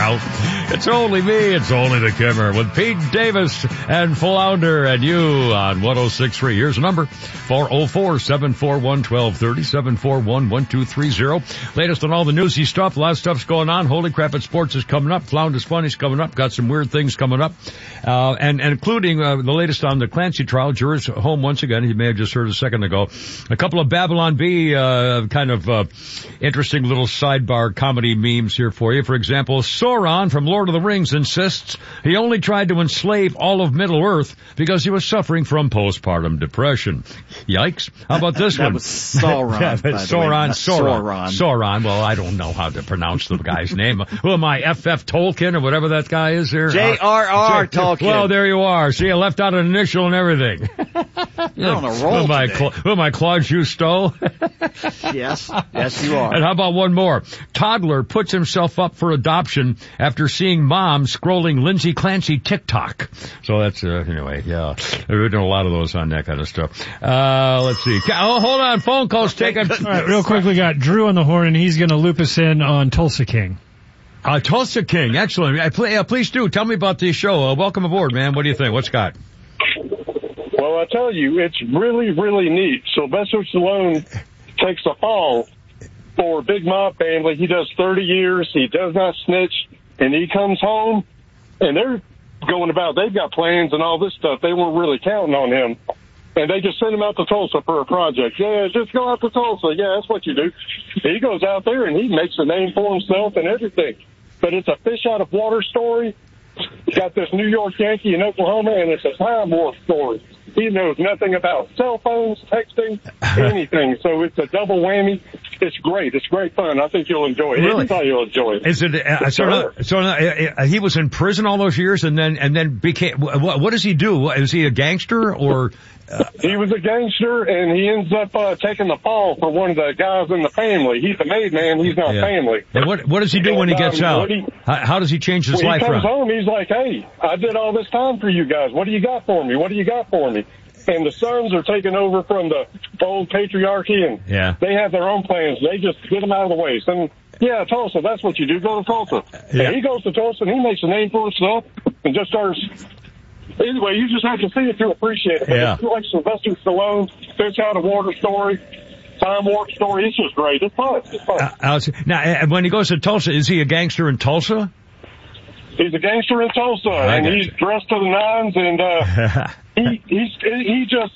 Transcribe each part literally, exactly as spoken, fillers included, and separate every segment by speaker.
Speaker 1: out. It's only me, it's only the Kimmer with Pete Davis and Flounder and you on one oh six point three. Here's the number, four oh four, seven four one, one two three oh, seven four one, one two three oh. Latest on all the newsy stuff. A lot of stuff's going on. Holy Crap at Sports is coming up. Flounder's Funny's coming up. Got some weird things coming up. Uh, and, and including, uh, the latest on the Clancy trial. Jurors home once again. You may have just heard a second ago. A couple of Babylon B, uh, kind of, uh, interesting little sidebar comedy memes here for you. For example, Sauron from Lord of the Rings insists he only tried to enslave all of Middle Earth because he was suffering from postpartum depression. Yikes. How about this
Speaker 2: that
Speaker 1: one?
Speaker 2: Was Sauron.
Speaker 1: yeah,
Speaker 2: by
Speaker 1: Sauron, Sauron,
Speaker 2: Sauron.
Speaker 1: Sauron. Well, I don't know how to pronounce the guy's name. Who am I? F F Tolkien or whatever that guy is there?
Speaker 2: J R R Tolkien.
Speaker 1: Well, there you are. See, I left out an initial and everything.
Speaker 2: You're on a roll
Speaker 1: Who am I,
Speaker 2: today.
Speaker 1: Cla- who am I, Claude Justeau?
Speaker 2: Yes. Yes, you are.
Speaker 1: And how about one more? Toddler puts himself up for adoption after seeing mom scrolling Lindsay Clancy TikTok. So that's, uh, anyway, yeah. We're doing a lot of those on that kind of stuff. Uh, let's see. Oh, hold on. Phone calls taken.
Speaker 3: All right, real quick, we got Drew on the horn, and he's going to loop us in on Tulsa King.
Speaker 1: Uh, Tulsa King. Excellent. Uh, pl- uh, please do. Tell me about the show. Uh, welcome aboard, man. What do you think? What's got?
Speaker 4: Well, I tell you, it's really, really neat. Sylvester Stallone takes a fall for Big Mob Family. He does thirty years. He does not snitch. And he comes home, and they're going about, they've got plans and all this stuff. They weren't really counting on him. And they just send him out to Tulsa for a project. Yeah, just go out to Tulsa. Yeah, that's what you do. He goes out there, and he makes a name for himself and everything. But it's a fish out of water story. You got this New York Yankee in Oklahoma, and it's a time warp story. He knows nothing about cell phones, texting, anything. So it's a double whammy. It's great. It's great fun. I think you'll enjoy it.
Speaker 1: Really?
Speaker 4: Everybody will enjoy it.
Speaker 1: Is it, uh, so,
Speaker 4: Sure.
Speaker 1: so uh, uh, he was in prison all those years and then, and then became, what, what does he do? Is he a gangster or? Uh,
Speaker 4: He was a gangster, and he ends up uh, taking the fall for one of the guys in the family. He's a made man. He's not
Speaker 1: yeah.
Speaker 4: family.
Speaker 1: And what, what does he do when he
Speaker 4: And,
Speaker 1: gets
Speaker 4: um,
Speaker 1: out?
Speaker 4: what he-
Speaker 1: How, how does he change his
Speaker 4: When
Speaker 1: life
Speaker 4: he comes
Speaker 1: around?
Speaker 4: home, he's like, hey, I did all this time for you guys. What do you got for me? What do you got for me? And the sons are taking over from the old patriarchy, and
Speaker 1: Yeah.
Speaker 4: they have their own plans. They just get them out of the way. So, yeah, Tulsa, that's what you do. Go to Tulsa.
Speaker 1: Yeah.
Speaker 4: And he goes to Tulsa, and he makes a name for himself and just starts... Anyway, you just have to see it to appreciate it.
Speaker 1: Yeah.
Speaker 4: It's like Sylvester Stallone, fish out of water story, time warp story. It's just great. It's fun. It's fun.
Speaker 1: Uh, I'll see. Now, uh, when he goes to Tulsa, is he a gangster in Tulsa?
Speaker 4: He's a gangster in Tulsa,
Speaker 1: I
Speaker 4: and
Speaker 1: got
Speaker 4: he's
Speaker 1: you.
Speaker 4: dressed to the nines, and uh, he he's he just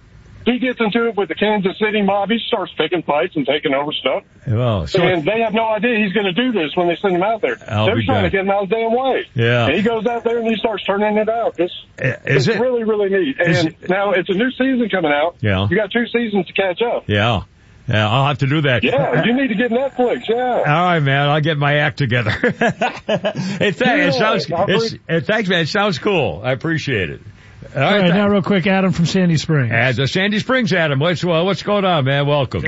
Speaker 4: he gets into it with the Kansas City mob. He starts picking fights and taking over stuff,
Speaker 1: Well, so
Speaker 4: and they have no idea he's going to do this when they send him out there.
Speaker 1: I'll
Speaker 4: They're
Speaker 1: be
Speaker 4: trying
Speaker 1: darned.
Speaker 4: to get him out of the damn way.
Speaker 1: Yeah.
Speaker 4: And he goes out there and he starts turning it out. It's,
Speaker 1: is
Speaker 4: it's
Speaker 1: it?
Speaker 4: really, really neat.
Speaker 1: is
Speaker 4: And
Speaker 1: it-
Speaker 4: now it's a new season coming out.
Speaker 1: Yeah.
Speaker 4: You got two seasons to catch up.
Speaker 1: Yeah. Yeah, I'll have to do that.
Speaker 4: Yeah, you need to get Netflix. Yeah.
Speaker 1: All right, man. I'll get my act together. hey, thanks. It sounds.
Speaker 4: I'll
Speaker 1: It's,
Speaker 4: bring-
Speaker 1: uh, thanks, man. It sounds cool. I appreciate it. All
Speaker 3: All
Speaker 1: right.
Speaker 3: right,
Speaker 1: th-
Speaker 3: now real quick, Adam from Sandy Springs.
Speaker 1: At uh, Sandy Springs, Adam. What's uh, what's going on, man? Welcome.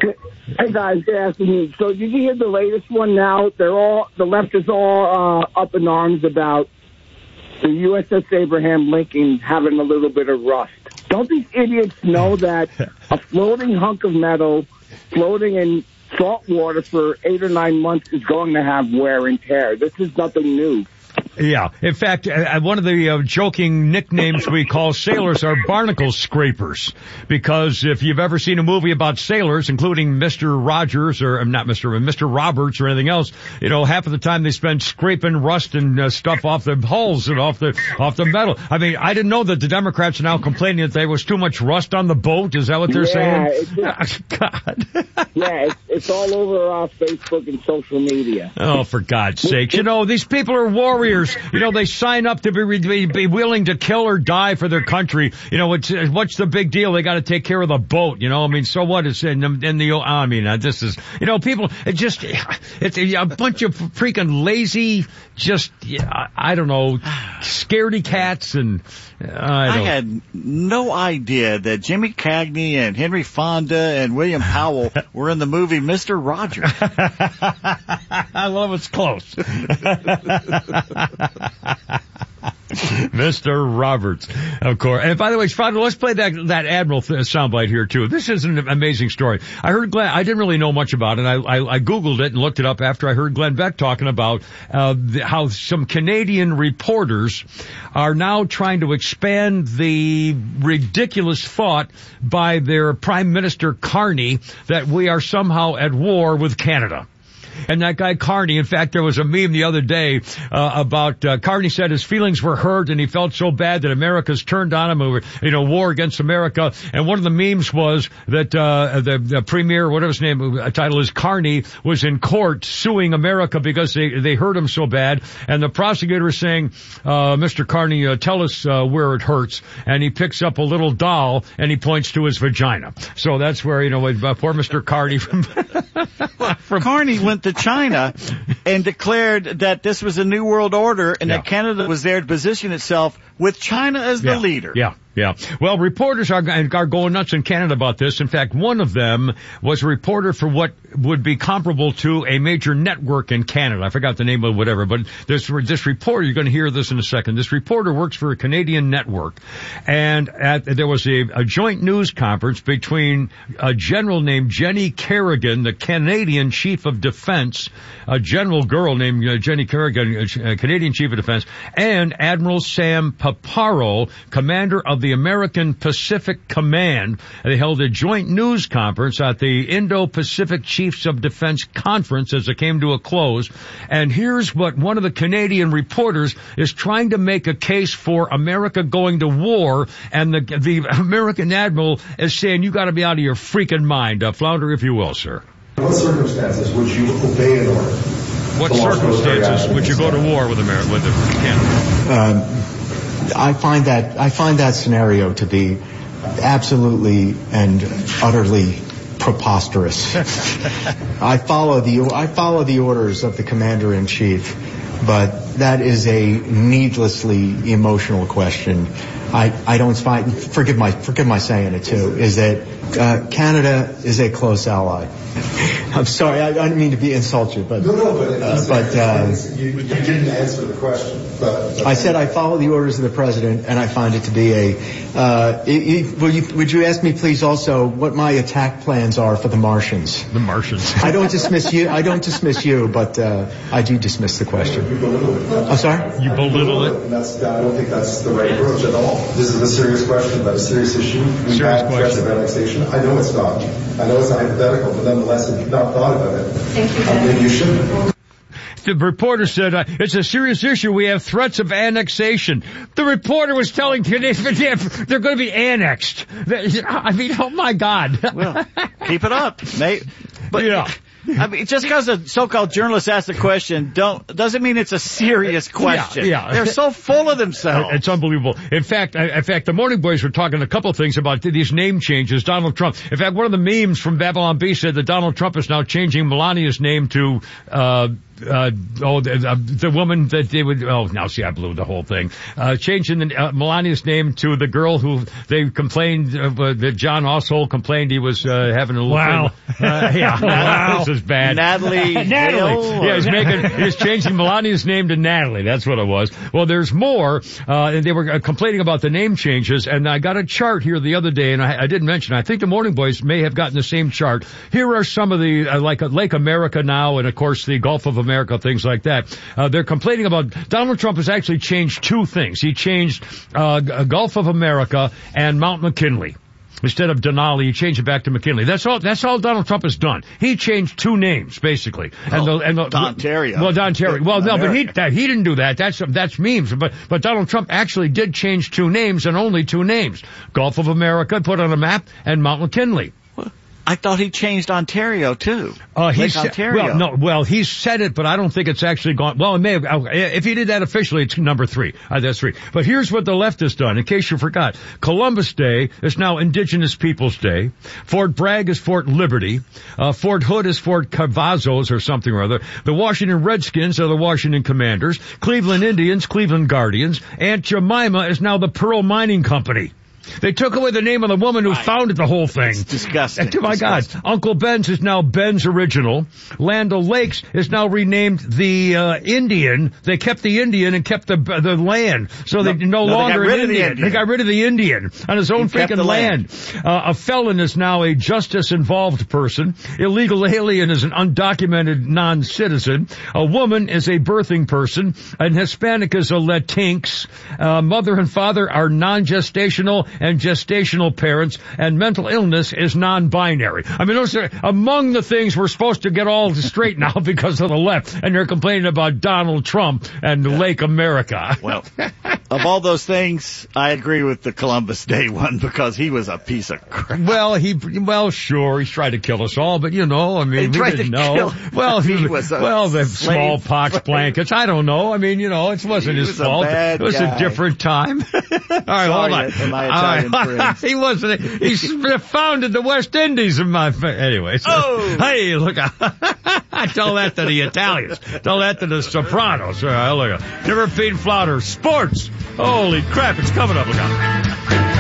Speaker 5: Hey guys, good afternoon. So did you hear the latest one now? They're all, the left is all uh, up in arms about the U S S Abraham Lincoln having a little bit of rust. Don't these idiots know that a floating hunk of metal floating in salt water for eight or nine months is going to have wear and tear? This is nothing new.
Speaker 1: Yeah. In fact, uh, one of the uh, joking nicknames we call sailors are barnacle scrapers. Because if you've ever seen a movie about sailors, including Mister Rogers, or um, not Mister Mister Roberts or anything else, you know, half of the time they spend scraping rust and uh, stuff off the hulls and off the off the metal. I mean, I didn't know that the Democrats are now complaining that there was too much rust on the boat. Is that what they're
Speaker 5: Yeah,
Speaker 1: saying?
Speaker 5: it's
Speaker 1: God.
Speaker 5: Yeah, it's, it's all over uh, Facebook and social media.
Speaker 1: Oh, for God's sakes. You know, these people are warriors. You know, they sign up to be, be, be willing to kill or die for their country. You know, it's, what's the big deal? They got to take care of the boat. You know, I mean, so what? It's in the, in the, I mean, uh, this is, you know, people, it just, it's a bunch of freaking lazy, just, I, I don't know, scaredy cats and, uh, I
Speaker 2: I
Speaker 1: don't.
Speaker 2: had no idea that Jimmy Cagney and Henry Fonda and William Powell were in the movie Mister Rogers.
Speaker 1: I love it's close. Mister Roberts, of course. And by the way, Father, let's play that that Admiral th- soundbite here too. This is an amazing story. I heard Glenn. I didn't really know much about it. I, I, I googled it and looked it up after I heard Glenn Beck talking about uh, the, how some Canadian reporters are now trying to expand the ridiculous thought by their Prime Minister Carney that we are somehow at war with Canada. And that guy Carney, in fact, there was a meme the other day uh, about uh, Carney said his feelings were hurt and he felt so bad that America's turned on him, over, you know, war against America. And one of the memes was that uh, the, the premier, whatever his name, uh, title is, Carney, was in court suing America because they they hurt him so bad. And the prosecutor is saying, uh, Mister Carney, uh, tell us uh, where it hurts. And he picks up a little doll and he points to his vagina. So that's where, you know, uh, poor Mister Carney from,
Speaker 2: from Carney went to China and declared that this was a new world order and
Speaker 1: yeah.
Speaker 2: that Canada was there to position itself with China as the
Speaker 1: yeah.
Speaker 2: leader.
Speaker 1: Yeah. Yeah. Well, reporters are, are going nuts in Canada about this. In fact, one of them was a reporter for what would be comparable to a major network in Canada. I forgot the name of whatever, but this, this reporter, you're going to hear this in a second. This reporter works for a Canadian network, and at, there was a, a joint news conference between a general named Jenny Kerrigan, the Canadian Chief of Defense, a general girl named uh, Jenny Kerrigan, uh, Canadian Chief of Defense, and Admiral Sam Paparo, commander of the American Pacific Command. They held a joint news conference at the Indo-Pacific Chiefs of Defense Conference as it came to a close. And here's what one of the Canadian reporters is trying to make a case for America going to war, and the the American admiral is saying, you got to be out of your freaking mind. Uh, Flounder, if you will, sir.
Speaker 6: What circumstances would you obey an order?
Speaker 1: What circumstances would you go to war with America, with Canada?
Speaker 7: Um, I find that I find that scenario to be absolutely and utterly preposterous. I follow the I follow the orders of the commander in chief, but that is a needlessly emotional question. I, I don't find, forgive my forgive my saying it too, is that uh, Canada is a close ally. I'm sorry, I, I didn't mean to be insult you, but
Speaker 6: no, no, but,
Speaker 7: uh, but uh,
Speaker 6: you, you didn't answer the question. But, but
Speaker 7: I said I follow the orders of the president, and I find it to be a. Uh, it, it, will you, would you ask me, please, also what my attack plans are for the Martians?
Speaker 1: The Martians.
Speaker 7: I don't dismiss you. I don't dismiss you, but uh, I do dismiss the question.
Speaker 6: You belittle it.
Speaker 7: I'm sorry.
Speaker 1: You belittle it.
Speaker 6: And that's, I don't think that's the right approach at all. This is a serious question about a serious issue. We
Speaker 1: serious
Speaker 6: have threats of annexation. I know it's not. I know it's not hypothetical, but nonetheless, if you've not thought about it,
Speaker 8: Thank you,
Speaker 6: I think you should.
Speaker 1: The reporter said, uh, it's a serious issue. We have threats of annexation. The reporter was telling Canadians they're going to be annexed. I mean, oh my God.
Speaker 2: Well, keep it up, mate. But,
Speaker 1: yeah.
Speaker 2: I mean, just because a so-called journalist asks a question don't doesn't mean it's a serious question.
Speaker 1: Yeah, yeah.
Speaker 2: They're so full of themselves.
Speaker 1: It's unbelievable. In fact, in fact, the Morning Boys were talking a couple of things about these name changes. Donald Trump. In fact, one of the memes from Babylon B said that Donald Trump is now changing Melania's name to uh Uh, oh, the, uh, the woman that they would, oh, now see, I blew the whole thing. Uh, changing the, uh, Melania's name to the girl who they complained, uh, that John Ossold complained he was, uh, having a little
Speaker 3: Wow.
Speaker 1: thing. Uh, yeah. Wow. This is bad.
Speaker 2: Natalie.
Speaker 1: Natalie.
Speaker 2: Hale,
Speaker 1: Yeah, he's making, he's changing Melania's name to Natalie. That's what it was. Well, there's more, uh, and they were complaining about the name changes, and I got a chart here the other day, and I, I didn't mention, I think the Morning Boys may have gotten the same chart. Here are some of the, uh, like uh, Lake America now, and of course the Gulf of America, things like that. Uh, they're complaining about, Donald Trump has actually changed two things. He changed, uh, Gulf of America and Mount McKinley. Instead of Denali, he changed it back to McKinley. That's all, that's all Donald Trump has done. He changed two names, basically. And
Speaker 2: oh,
Speaker 1: the, and the,
Speaker 2: Don Terrio.
Speaker 1: Well, Don Terrio. Well, no, but he,
Speaker 2: America.
Speaker 1: that, he didn't do that. That's, that's memes. But, but Donald Trump actually did change two names and only two names. Gulf of America, put on a map, and Mount McKinley.
Speaker 2: I thought he changed Ontario too.
Speaker 1: Uh,
Speaker 2: Lake
Speaker 1: he's,
Speaker 2: Ontario.
Speaker 1: Well, no, well, he said it, but I don't think it's actually gone. Well, it may have, if he did that officially, it's number three. Uh, that's three. But here's what the left has done, in case you forgot. Columbus Day is now Indigenous Peoples Day. Fort Bragg is Fort Liberty. Uh, Fort Hood is Fort Cavazos or something or other. The Washington Redskins are the Washington Commanders. Cleveland Indians, Cleveland Guardians. Aunt Jemima is now the Pearl Mining Company. They took away the name of the woman who
Speaker 2: Right.
Speaker 1: founded the whole thing.
Speaker 2: It's disgusting.
Speaker 1: And, my
Speaker 2: Disgusting.
Speaker 1: God, Uncle Ben's is now Ben's Original. Land O'Lakes is now renamed the uh, Indian. They kept the Indian and kept the the land, so they no,
Speaker 2: no, they
Speaker 1: longer
Speaker 2: got rid
Speaker 1: an
Speaker 2: of the
Speaker 1: Indian.
Speaker 2: Indian.
Speaker 1: They got rid of the Indian on his own
Speaker 2: He kept
Speaker 1: freaking
Speaker 2: the
Speaker 1: land.
Speaker 2: land.
Speaker 1: Uh, a felon is now a justice-involved person. Illegal alien is an undocumented non-citizen. A woman is a birthing person. An Hispanic is a Latinx. Uh, mother and father are non-gestational and gestational parents. And mental illness is non-binary. I mean, those are among the things we're supposed to get all straight now because of the left. And they're complaining about Donald Trump and Lake America.
Speaker 2: Well, of all those things, I agree with the Columbus Day one because he was a piece of crap.
Speaker 1: Well, he, well, sure, he's tried to kill us all, but you know, I mean,
Speaker 2: He
Speaker 1: we
Speaker 2: tried
Speaker 1: didn't
Speaker 2: to
Speaker 1: know.
Speaker 2: kill-
Speaker 1: Well,
Speaker 2: he
Speaker 1: he,
Speaker 2: was a
Speaker 1: well, the
Speaker 2: slave.
Speaker 1: smallpox blankets, I don't know. I mean, you know, it wasn't
Speaker 2: He
Speaker 1: his
Speaker 2: was a
Speaker 1: fault.
Speaker 2: bad
Speaker 1: It was
Speaker 2: guy.
Speaker 1: a different time. All right,
Speaker 2: Sorry
Speaker 1: hold on.
Speaker 2: to my
Speaker 1: All
Speaker 2: Italian
Speaker 1: right.
Speaker 2: friends.
Speaker 1: He wasn't, he founded the West Indies in my, fa- anyway. So,
Speaker 2: Oh.
Speaker 1: hey, look, I tell that to the Italians. Tell that to the Sopranos. All right, look, never feed flounder. Sports. Holy crap, it's coming up. Look out.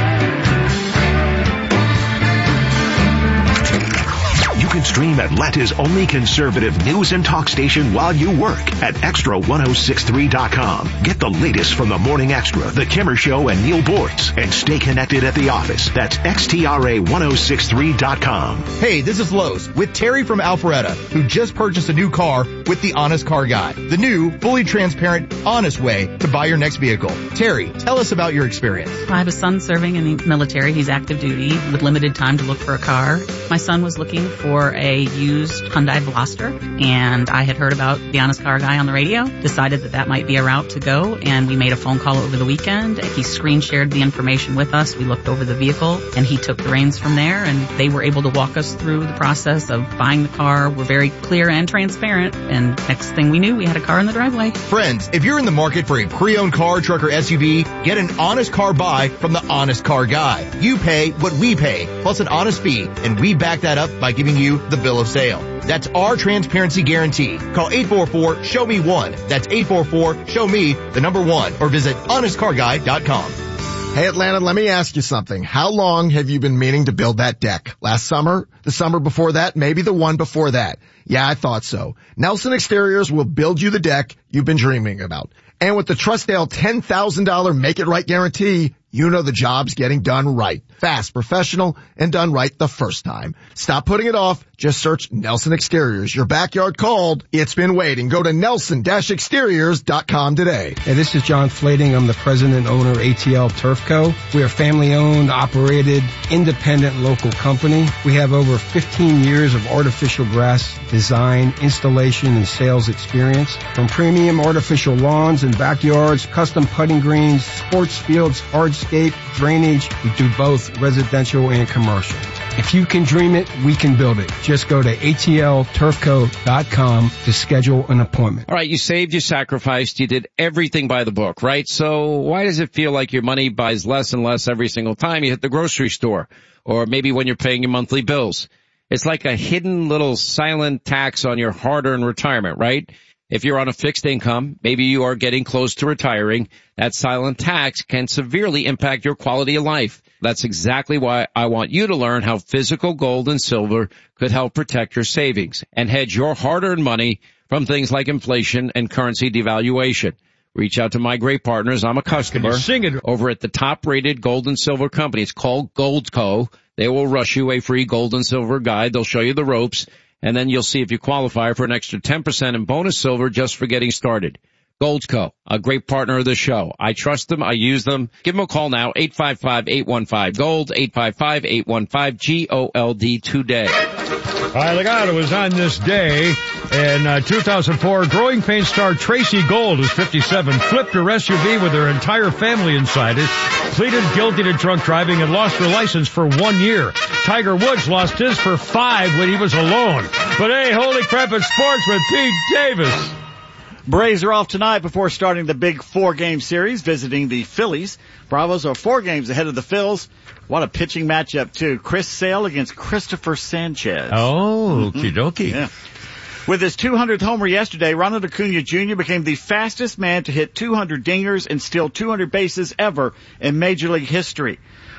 Speaker 8: You can stream Atlanta's only conservative news and talk station while you work at extra ten sixty-three dot com. Get the latest from the Morning Extra, The Kimmer Show, and Neil Boortz. And stay connected at the office. That's X T R A ten sixty-three dot com.
Speaker 9: Hey, this is Lowe's with Terry from Alpharetta, who just purchased a new car with the Honest Car Guy. The new, fully transparent, honest way to buy your next vehicle. Terry, tell us about your experience.
Speaker 10: I have a son serving in the military. He's active duty with limited time to look for a car. My son was looking for a used Hyundai Veloster, and I had heard about the Honest Car Guy on the radio, decided that that might be a route to go, and we made a phone call over the weekend. He screen shared the information with us. We looked over the vehicle, and he took the reins from there, and they were able to walk us through the process of buying the car. We're very clear and transparent, and next thing we knew, we had a car in the driveway.
Speaker 9: Friends, if you're in the market for a pre-owned car, truck, or S U V, get an honest car buy from the Honest Car Guy. You pay what we pay, plus an honest fee, and we back that up by giving you the bill of sale. That's our transparency guarantee. Call eight four four, show me one. That's eight four four, show me the number one, or visit honest car guy dot com.
Speaker 11: Hey Atlanta, let me ask you something. How long have you been meaning to build that deck? Last summer? The summer before that? Maybe the one before that? Yeah, I thought so. Nelson Exteriors will build you the deck you've been dreaming about. And with the Trustdale ten thousand dollars Make It Right guarantee, you know the job's getting done right. Fast, professional, and done right the first time. Stop putting it off. Just search Nelson Exteriors. Your backyard called. It's been waiting. Go to nelson dash exteriors dot com today.
Speaker 12: Hey, this is John Flading. I'm the president and owner of A T L Turf Co. We are a family-owned, operated, independent local company. We have over fifteen years of artificial grass design, installation, and sales experience. From premium artificial lawns and backyards, custom putting greens, sports fields, hardscape, drainage, we do both residential and commercial. If you can dream it, we can build it. Just go to A T L turf co dot com to schedule an appointment.
Speaker 13: All right, you saved, you sacrificed, you did everything by the book, right? So why does it feel like your money buys less and less every single time you hit the grocery store? Or maybe when you're paying your monthly bills? It's like a hidden little silent tax on your hard-earned retirement, right? If you're on a fixed income, maybe you are getting close to retiring, that silent tax can severely impact your quality of life. That's exactly why I want you to learn how physical gold and silver could help protect your savings and hedge your hard-earned money from things like inflation and currency devaluation. Reach out to my great partners. I'm a customer
Speaker 1: Sing it.
Speaker 13: over at the top-rated gold and silver company. It's called Goldco. They will rush you a free gold and silver guide. They'll show you the ropes, and then you'll see if you qualify for an extra ten percent in bonus silver just for getting started. Goldco, a great partner of the show. I trust them. I use them. Give them a call now, eight five five, eight one five, GOLD, eight five five, eight one five, G O L D today.
Speaker 1: All right, look out. It was on this day in uh, two thousand four, growing pain star Tracy Gold, who's fifty-seven, flipped her S U V with her entire family inside it, pleaded guilty to drunk driving, and lost her license for one year. Tiger Woods lost his for five when he was alone. But hey, holy crap, it's sports with Pete Davis.
Speaker 2: Braves are off tonight before starting the big four-game series, visiting the Phillies. Bravos are four games ahead of the Phils. What a pitching matchup, too. Chris Sale against Christopher Sanchez.
Speaker 1: Oh, okie dokie.
Speaker 2: Yeah. With his two hundredth homer yesterday, Ronald Acuna Junior became the fastest man to hit two hundred dingers and steal two hundred bases ever in Major League history.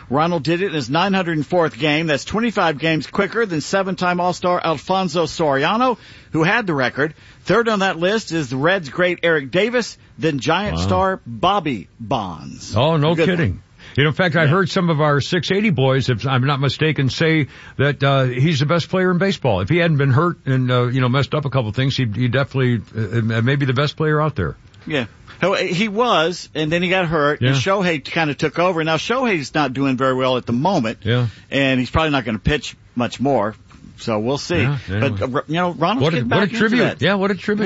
Speaker 2: Ronald did it in his nine hundred fourth game. That's twenty-five games quicker than seven-time All-Star Alfonso Soriano, who had the record. Third on that list is the Reds' great Eric Davis, then Giant
Speaker 1: Wow.
Speaker 2: star Bobby Bonds.
Speaker 1: Oh, no
Speaker 2: Good
Speaker 1: kidding.
Speaker 2: one.
Speaker 1: You know, in fact, I
Speaker 2: Yeah.
Speaker 1: heard some of our six eighty boys, if I'm not mistaken, say that uh he's the best player in baseball. If he hadn't been hurt and, uh, you know, messed up a couple things, he'd, he'd definitely uh, maybe the best player out there.
Speaker 2: Yeah. So, He was, and then he got hurt, and
Speaker 1: Yeah.
Speaker 2: Shohei kind of took over. Now, Shohei's not doing very well at the moment,
Speaker 1: Yeah.
Speaker 2: and he's probably not going to pitch much more, so we'll see.
Speaker 1: Yeah, anyway.
Speaker 2: But, uh, you know, Ronald's
Speaker 1: What a,
Speaker 2: getting
Speaker 1: what a
Speaker 2: back into
Speaker 1: tribute.
Speaker 2: that.
Speaker 1: Yeah, what a tribute.